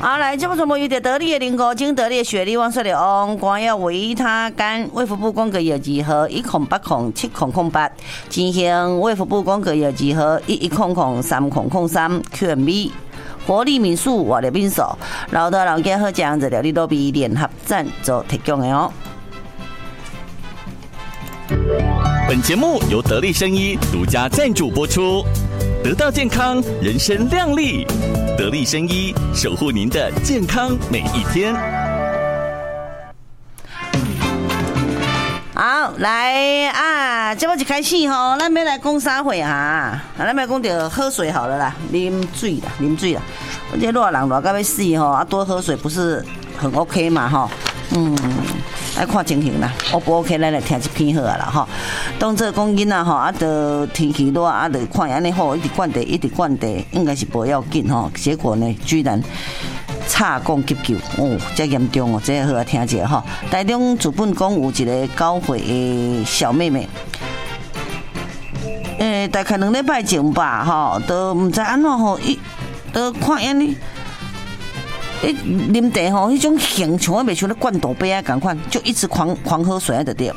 好，来，节目全部由得力的林国精、得力的雪莉、旺盛的翁、光耀维他干、卫福部公告药剂号10807008，进行卫福部公告药剂号11003003 QMB。活力民宿活力民宿，老的老家好酱子料理都比联合赞助提供的哦。 本节目由得力生医独家赞助播出，得到健康，人生亮丽。得力生医守护您的健康每一天。 好，来啊！这么一开始吼，咱要来讲啥货啊？咱要讲到喝水好了啦，啉水啦，啉水啦。我这热人热到要死吼，啊多喝水不是很 OK 嘛吼？来看情形啦，我不 OK， 咱来听一篇好啊啦吼。当做讲囡仔吼，啊，到天气热啊，就看安尼好，一直灌地，一直灌地，应该是不要紧吼。结果呢，居然插管急救哦，这严重哦，这好啊听一下吼。台中主本讲有一个9岁的小妹妹，大概2礼拜前吧吼，都唔知安怎吼，都看安尼。啉茶吼，迄种形像啊，袂像咧灌豆杯啊，共款，就一直狂喝水啊，就对。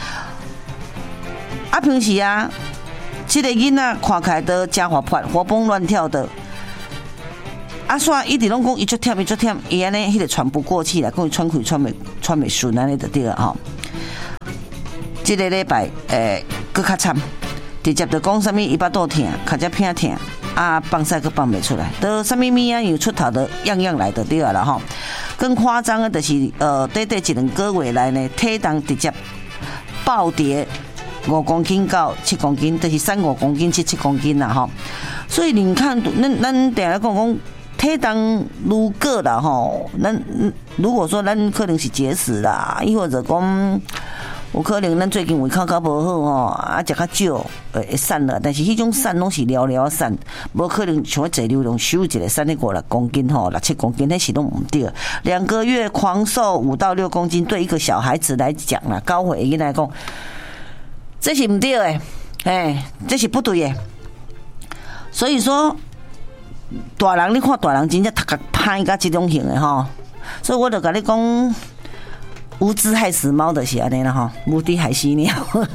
啊，平时啊，这个囡仔看起来都真活泼，活蹦乱跳的。啊，煞一直拢讲伊足忝，伊足忝，伊安尼迄个喘不过气来，讲伊喘气喘袂顺安尼就对了吼。这个礼拜搁较惨，直接就讲啥物伊巴肚疼，脚只偏疼。啊，放屎佫放袂出来，都啥物物啊，有出头的样样来就对了啦吼。更夸张的就是短短1-2个月来呢，体重直接暴跌5公斤到7公斤，就是3-5公斤、7公斤啦吼。所以你看，咱定来讲体重愈过啦吼，咱如果说咱可能是节食啦，亦或者讲。有可能咱最近胃口较无好吼，啊食较少，会瘦了。但是迄种瘦拢是寥寥瘦，无可能像我坐流量瘦一个瘦咧5-6公斤吼，6-7公斤，那是拢唔对。2个月狂瘦5到6公斤，对一个小孩子来讲啦，9岁囡来讲，这是唔对的，这是不对的。所以说，大人你看大人真正头壳歹到这种型的吼，所以我就甲你讲。无知害死猫的是安尼啦吼，无知害死鸟。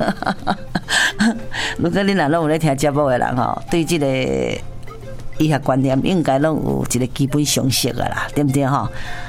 如果你若拢有咧听节目的人吼，对这个医学观念应该拢有一个基本常识的啦，对不对吼？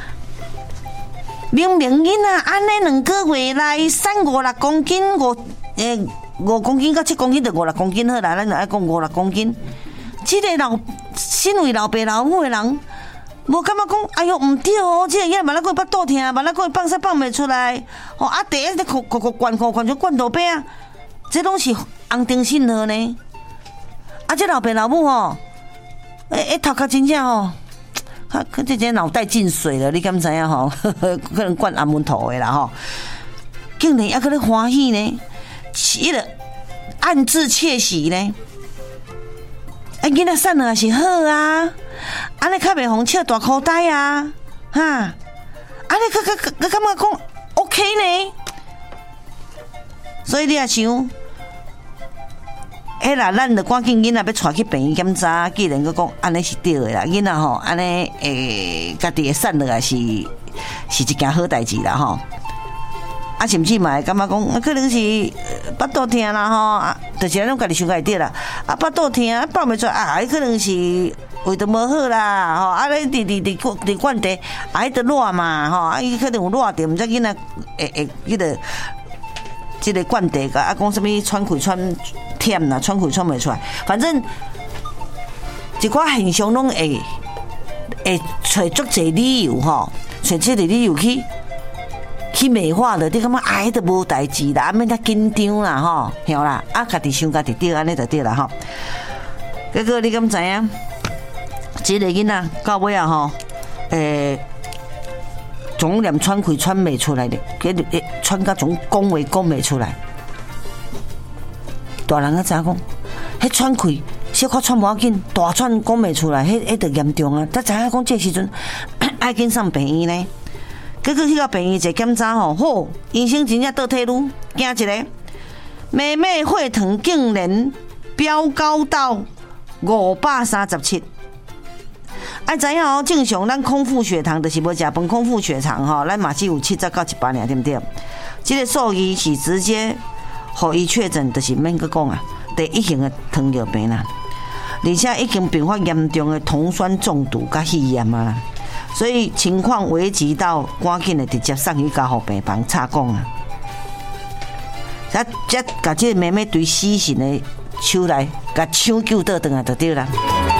明明囡仔安尼2个月来3-5-6公斤，5公斤到7公斤就5-6公斤好啦，咱就爱讲5-6公斤。这个身为老爸老母的人。无感觉讲，哎哟，唔对哦！这个囡仔慢慢讲巴肚疼，慢慢讲放屎放袂出来，哦啊，第一在灌像灌豆杯啊，这拢是红定信号呢。啊，这老爸老母吼，头壳真正吼，这真脑袋进水了，你敢知影吼？可能灌阿门头的啦吼，竟然还搁咧欢喜呢，迄个暗自窃喜呢。囡仔瘦了也是好啊。安尼较袂互笑大口袋啊，哈！安尼感觉讲 OK 呢，所以你也想，啦，咱就赶紧囡仔要带去病院检查，既然佮讲安尼是对的啦，囡仔吼安尼家己会瘦落来是一件好代志啦吼。啊，甚至嘛会感觉讲，可能是巴肚疼啦吼，啊，就是咱拢家己想家己对啦，啊，巴肚疼啊，放袂出来啊，可能是。胃都无好啦，吼！啊，你伫灌地，啊，迄都热嘛，吼！啊，伊可能有热着，毋知囡仔迄个即个灌地个，啊，讲什物喘气喘忝啦，喘气喘袂出来，反正一寡现象拢会找足侪理由吼，找这个理由去美化的，你感觉迄都无代志啦，免遐紧张啦，吼，晓啦，啊，家己想家己对，安尼就对啦，吼。结果你敢知影？这个囡仔到尾啊吼，总连喘气喘袂出来的，喘到总讲话讲袂出来。大人啊，知影讲，迄喘气小可喘无要紧，大喘讲袂出来，迄就严重啊！才知影讲这时阵爱紧上病院呢。结果去到病院一检查吼，好，医生真正倒退路，惊一个，妹妹血糖竟然飙高到537。 爱知影哦，正常咱空腹血糖就是无食饭，空腹血糖吼，咱嘛只有70到100尔，对不对？这个数据是直接，互伊确诊，就是免阁讲啊，第一型的糖尿病啦，而且已经并发严重的酮酸中毒甲肺炎啊，所以情况危急到赶紧的直接送去加护病房插管啊。才甲这个妹妹对死神的手来，甲抢救倒转来就对啦。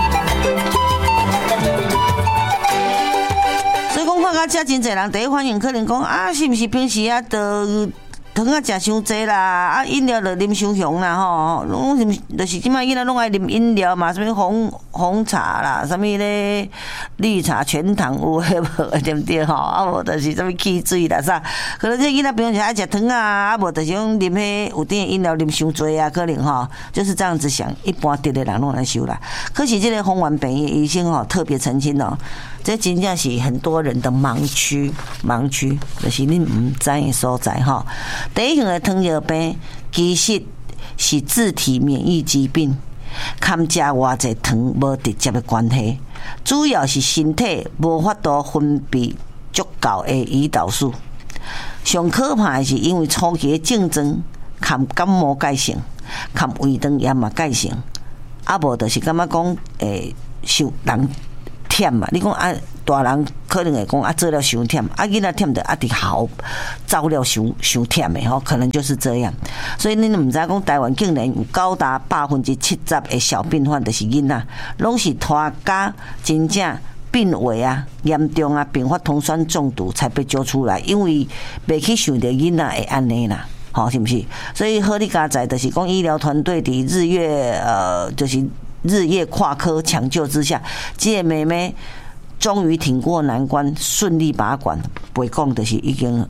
所以讲看到遮真侪人第一反应可能讲啊，是毋是平时啊都糖啊食伤济啦，啊饮料就啉伤凶啦吼，拢是就是即摆囡仔拢爱啉饮料嘛，什么红茶啦，什么咧绿茶全糖有诶无对不对吼？啊无就是什么汽水啦啥，可能这囡仔平常爱食糖啊，啊无就是讲啉迄有甜饮料啉伤济啊，可能吼就是这样子想，一般得的人拢来收啦。可是这个红丸病院医生吼特别澄清哦，这真正是很多人的盲区，就是恁唔知的所在吼。第一型的糖尿病其实是自体免疫疾病，含食偌济糖无直接的关系，主要是身体无法度分泌足够的胰岛素。上可怕的是因为初期的症状含感冒介性，含胃肠炎嘛介性，啊无就是感觉讲受人忝嘛，你讲啊，大人可能会讲啊，做了伤忝，啊囡仔忝的啊，伫校走了伤忝的吼，可能就是这样。所以恁唔知讲台湾竟然有高达70%的小病患，就是囡仔，拢是拖家真正病危啊、严重啊，并发酮酸中毒才被揪出来，因为袂去想到囡仔会安尼啦。好，是不是？所以好你加在就是讲医疗团队的就是日夜跨科抢救之下，这个妹妹终于挺过难关，顺利把关。袂讲就是已经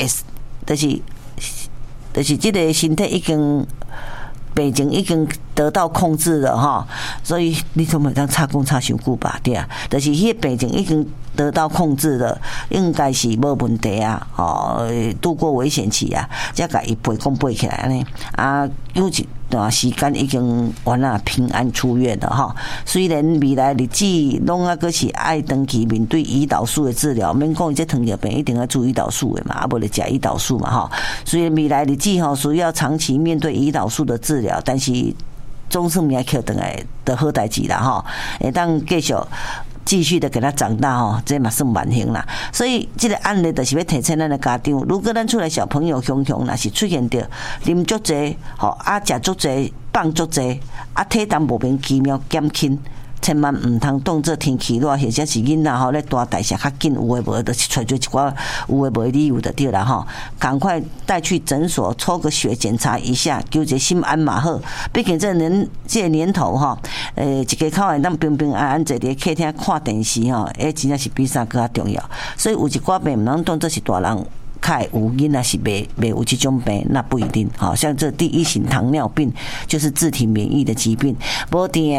就是这个身体已经病情已经得到控制了哈，所以你怎么当插管插伤久吧？对啊，就是迄个病情已经得到控制了，应该是无问题啊，度过危险期啊，才甲伊背讲背起来呢啊，有一段时间已经完了平安出院了哈。虽然未来日子拢啊个是爱长期面对胰岛素的治疗，免讲这糖尿病一定要注胰岛素的嘛，啊无就食胰岛素嘛哈。虽然未来日子吼需要长期面对胰岛素的治疗，但是总算命扣等来的好代志啦哈，会当继续的给他长大哦，这嘛算万幸啦。所以这个案例就是要提醒咱的家长，如果咱厝内小朋友雄若是出现着啉足济，吼啊食足济，放足济，啊体重莫名其妙减轻。千万唔通当做天气热，或者是囡仔吼咧大代谢较紧，有诶无就是找做一寡有诶无理由的对啦吼，赶快带去诊所抽个血检查一下，求一个心安嘛好。毕竟这年头吼，一家口诶，咱平平安安坐伫客厅看电视吼，真正是比啥更加重要。所以有一寡病唔通当做是大人。较有囡仔是袂有这种病，那不一定。好像这第一型糖尿病就是自体免疫的疾病，无定。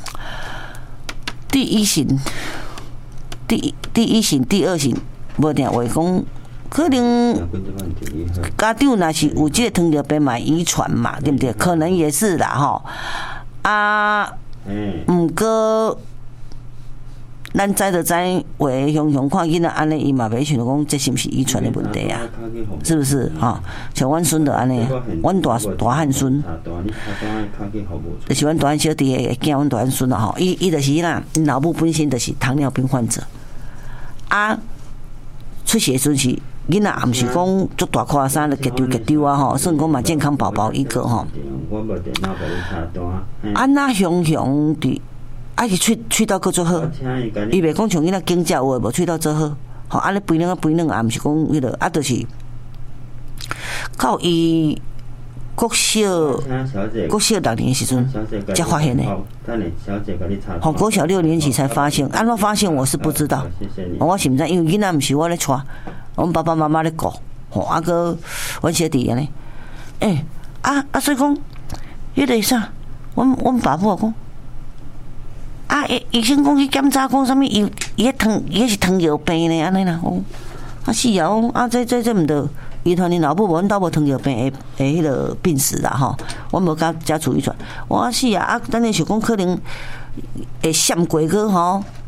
第一型、第二型，无定话讲，可能家长若是有这个糖尿病嘛，遗传嘛，对不对？可能也是啦，吼啊，毋过咱知就知，话雄看囡仔安尼，伊嘛袂想讲这是毋是遗传的问题啊？是不是啊？像阮孙就安尼，阮大汉孙，就是阮大汉小弟的囝，阮大汉孙啊吼，伊就是啦，老母本身就是糖尿病患者，啊，出血时是囡仔，也毋是讲足大块衫，就夹丢啊吼，算讲嘛健康宝宝一个吼。安那雄伫。啊，是喙到搁做好，伊袂讲像囡仔经济有诶无喙到做好，吼，安尼肥卵也毋是讲迄个，啊，就是到伊国小6年时阵才发现的，吼，国小6年级才发现，安怎发现我是不知道，我是毋知，因为囡仔毋是我咧带，阮爸爸妈妈咧顾，吼，啊个阮小弟安尼，所以讲，迄个啥，阮爸母讲。啊！医生讲去检查，讲啥物？伊是糖尿病呢，安尼啦。哦，啊是啊，啊这毋得，遗传恁老母无，阮兜无糖尿病的迄个病史啦吼。阮无家族遗传。我是啊，等你想讲可能会闪过去吼，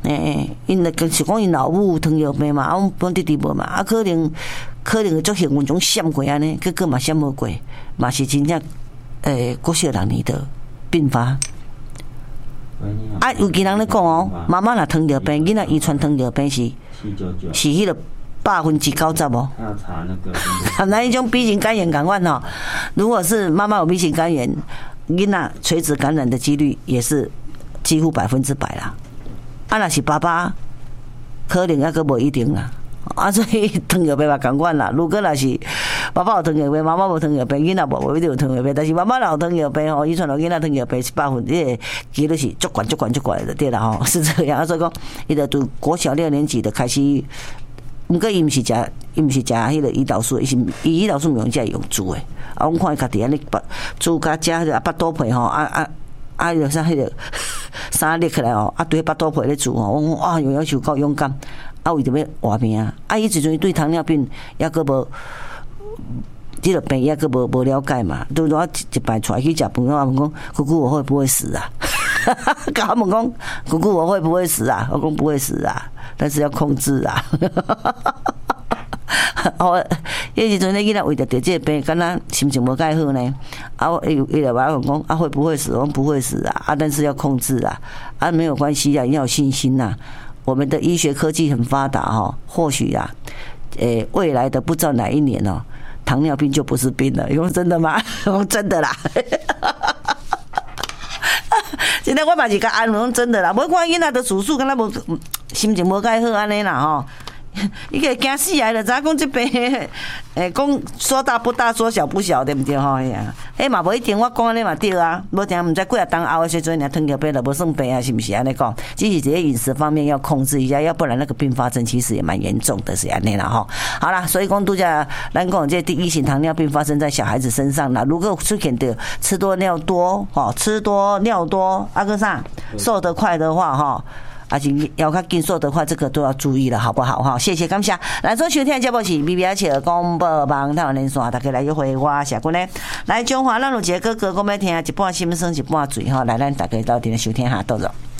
因就是讲因老母糖尿病嘛，阮本弟弟无嘛，啊可能会足幸运种闪过安尼，结果嘛闪无过，嘛是真正过小人年的并发。啊，有其人咧讲哦，妈妈若糖尿病，囡仔遗传糖尿病是迄个90%哦。 还要查那个。 那一种 B 型肝炎感染哦，如果是妈妈有 B 型肝炎，囡仔垂直感染的几率也是几乎100%啦。啊，若是爸爸，可能还阁无一定啦。啊，所以糖尿病嘛共款啦。如果若是爸爸有糖尿病，妈妈无糖尿病，囡仔无一定有糖尿病。但是妈妈若有糖尿病吼，遗传到囡仔糖尿病100%，这个几率是足悬的对啦吼，是这样。啊，所以讲，伊就从国小6年级就开始，毋过伊毋是食迄个胰岛素，伊胰岛素用只用煮诶。啊，阮看伊家己安尼煮甲食迄个巴肚皮吼，就啥迄个衫裂起来哦，啊对巴肚皮咧煮吼，我讲哇，要求够勇敢。啊，为着要活命啊！伊时阵对糖尿病抑阁无，这个病抑阁无了解嘛，都我一摆出来去食饭，我问讲，姑姑我会不会死啊？甲我问讲，姑姑我会不会死啊？我讲不会死啊，但是要控制啊。哦，迄时阵咧，囡仔为着得这个病，敢若心情无介好呢。啊，伊就问讲，啊会不会死？我讲不会死啊，啊但是要控制啊，啊没有关系啊，你要有信心呐。我们的医学科技很发达哈，或许啊，未来的不知道哪一年哦，糖尿病就不是病了。你说真的吗？我说真的啦。现在我嘛是甲安慰，真的啦。无看囡仔的主诉，敢若无心情无介好安尼啦吼。伊个惊死来了，知影讲这病，讲说大不大，说小不小，对不对吼？迄嘛无一定，我讲安尼嘛对啊。无定毋知几啊当后的时阵，糖尿病就无算病啊，是不是安尼讲？只是这些饮食方面要控制一下，要不然那个并发症其实也蛮严重的，是安尼啦吼。好啦，所以讲拄则咱讲这第一型糖尿病发生在小孩子身上啦。如果出现的吃多尿多，吃多尿多，啊个啥瘦得快的话哈。而且要较紧瘦的话，这个都要注意了，好不好哈？谢谢感谢。来做收听的节目是 BBH 广播网台湾连线，大家来约会我谢君呢。来中华咱有一个哥哥，我们听一半心声一半醉哈，来咱大家到底来收听下，多少？